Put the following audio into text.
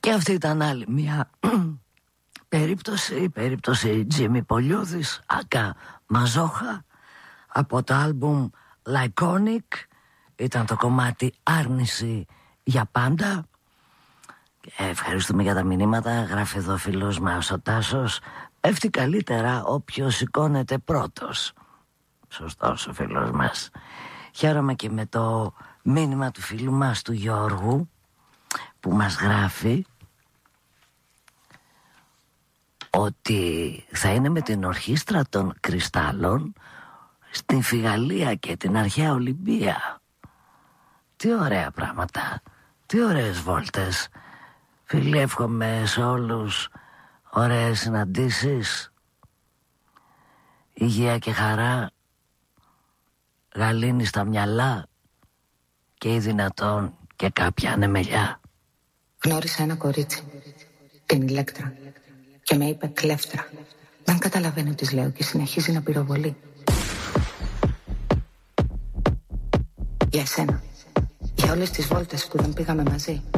Και αυτή ήταν άλλη μια περίπτωση Τζίμι Πολιούδης, Ακα Μαζόχα, από το άλμπουμ Laconic. Ήταν το κομμάτι Άρνηση για πάντα. Ευχαριστούμε για τα μηνύματα. Γράφει εδώ φίλος μας ο Τάσος, πέφτει καλύτερα όποιος σηκώνεται πρώτος. Σωστός ο φίλος μας. Χαίρομαι και με το μήνυμα του φίλου μας του Γιώργου, που μας γράφει ότι θα είναι με την ορχήστρα των Κρυστάλλων στην Φιγαλία και την αρχαία Ολυμπία. Τι ωραία πράγματα, τι ωραίες βόλτες. Φίλοι, εύχομαι σε όλους ωραίες συναντήσεις, υγεία και χαρά, γαλήνη στα μυαλά και ή δυνατόν και κάποια ανεμελιά. Γνώρισα ένα κορίτσι, την Ηλέκτρα, και με είπε κλέφτρα. Δεν καταλαβαίνω τι λέω και συνεχίζει να πυροβολεί. Για εσένα, για όλες τις βόλτες που δεν πήγαμε μαζί.